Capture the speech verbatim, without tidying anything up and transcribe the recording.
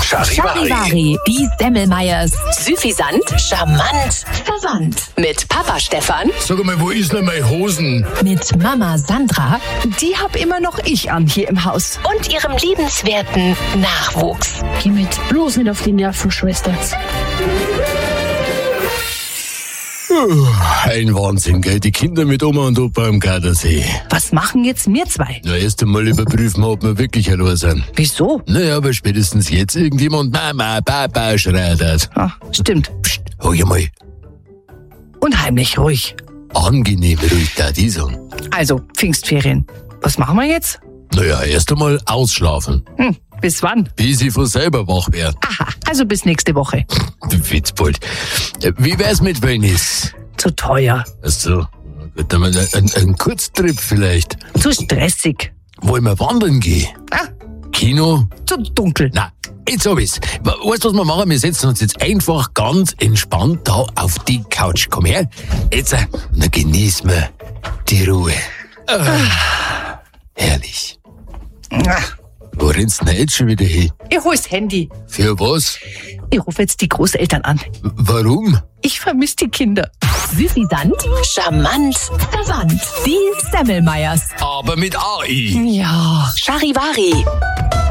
Charivari, die Semmelmeyers. Süffisant, charmant, verwandt. Mit Papa Stefan. Sag mal, wo ist denn meine Hosen? Mit Mama Sandra. Die hab immer noch ich an hier im Haus. Und ihrem liebenswerten Nachwuchs. Geh mit bloß nicht auf die Nerven, Schwester. Ein Wahnsinn, gell? Die Kinder mit Oma und Opa am Gardasee. Was machen jetzt wir zwei? Na, erst einmal überprüfen wir, ob wir wirklich allein sind. Wieso? Naja, aber spätestens jetzt irgendjemand Mama, Papa schreit hat. Ah, stimmt. Psst, hol ja mal. Unheimlich ruhig. Angenehm ruhig, da die sagen. Also, Pfingstferien. Was machen wir jetzt? Naja, erst einmal ausschlafen. Hm, bis wann? Bis ich von selber wach werde. Aha, also bis nächste Woche. Du Witzbold. Wie wär's mit Wellness? Zu teuer. Ach so. Gut, dann mal ein, ein Kurztrip vielleicht. Zu stressig. Wollen wir wandern gehen? Ah, Kino? zu dunkel. Na, jetzt hab ich's. Weißt du, was wir machen? Wir setzen uns jetzt einfach ganz entspannt da auf die Couch. Komm her. Jetzt, äh, dann genießen wir die Ruhe. Ah, herrlich. Ah, Wo rennst du denn jetzt schon wieder hin? ich hol's Handy. Für was? Ich rufe jetzt die Großeltern an. W- Warum? Ich vermisse die Kinder. Süffisant, charmant, verwandt. Die Semmelmeyers. Aber mit A I. Ja. Charivari.